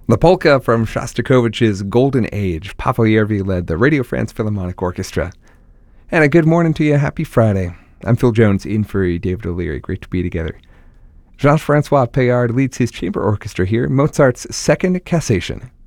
The polka from Shostakovich's Golden Age. Pavel Yervi led the Radio France Philharmonic Orchestra. And a good morning to you. Happy Friday. I'm Phil Jones, in for David O'Leary. Great to be together. Jean-Francois Payard leads his chamber orchestra here, Mozart's Second Cassation.